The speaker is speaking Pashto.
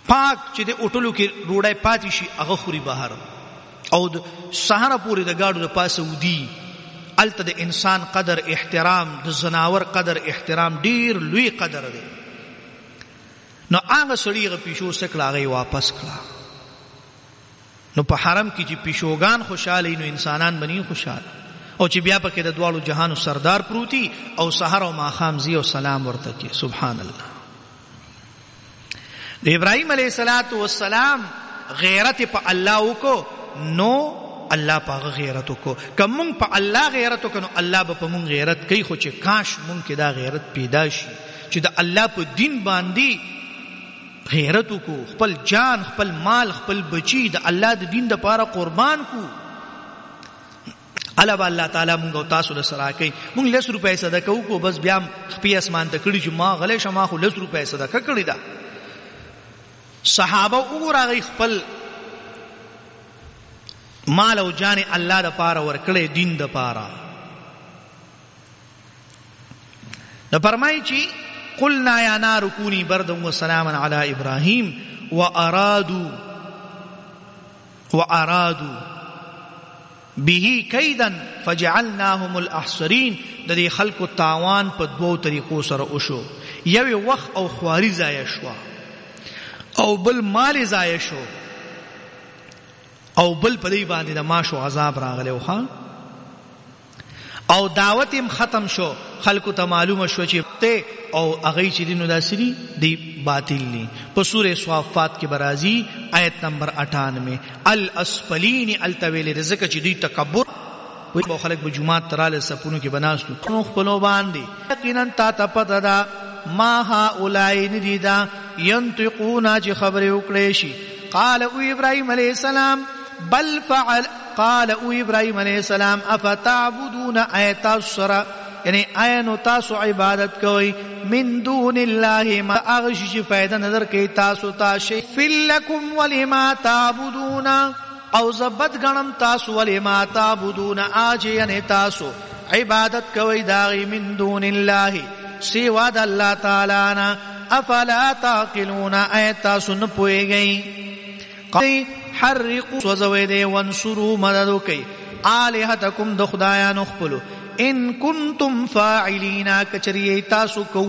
پاک چې د اوټلو کې روړی پاتې شي هغه خوري بهر او د سهاره پورې د گاډو د پاسه ودي. الته د انسان قدر احترام، د زناور قدر احترام ډیر لوی قدر دی. نو هغه سړي هغه پیشو سکړه هغه واپس کړه. نو په حرم کې چې پیشوګان خوشاله نو انسانان بنی خوشاله. او چې بیا پکې د دوالو جهانو سردار پروتي او سحر او ماخام زی او سلام ورته کې. سبحان الله. د ابراهيم عليه السلام غیرت په الله وکړو نو الله په غیرت وکړو. کوم په الله غیرت وکړو الله به په مونږ غیرت کوي. خو چې کاش مونږ کې دا غیرت پیدا شي چې د الله په دین باندې غیرت وکړو، خپل جان، خپل مال، خپل بچی د الله د دین لپاره قربان کو. الله الله تعالی مونږ او تاسو له سره کوي. مونږ 10 روپۍ صدقه وکړو بس بیا خپې اسمان ته کړي چې ما غلې شما خو 10 روپۍ صدقه کړی دا. صحابه وګورئ خپل مال او جان الله د پاره ورکړي دین د پاره. نو فرمایي چې قلنا یا نار کونی بردا وسلاما علی ابراهیم وارادوا به کیدا فجعلناهم الاحصرین. د دې خلقو تاوان په دوو طریقو سره وشو. یو وخت او خواري ضایع شو او بل مال ضایع شو او بل په دې باندې د ماشو عذاب راغلی وخا او دعوت هم ختم شو. خلکو ته معلومه شو چې ته او هغه چې دینو داسري دی باطل ني. په سوره صافات کې برازي آیت نمبر 98 الاسفلین التویل رزق چې دی تکبر وي. په خلک په جمعات تراله سپونو کې بناستو نو خپلو باندې یقینا تا تپدا ما ها اولای ندیدا ينطقون چې خبره وکړي شي. قال او ابراهيم عليه السلام بل فعل قال او ابراهيم عليه السلام افتعبدون ايات السرا یعنی آینو تاسو عبادت کوي من دون الله ما اغش فائدہ نظر کوي تاسو تاسو فلکم ولما تعبدون او زبد غنم تاسو ولما تعبدون اج یعنی تاسو عبادت کوي داغي من دون الله سوا د الله تعالی نه. افلا تعقلون ایت تاسو نه پويږئ. حرقوا وزويد وانصروا مدد کوي الہتکم د خدایانو خپلو ان کنتم فاعلین کچری تاسو کو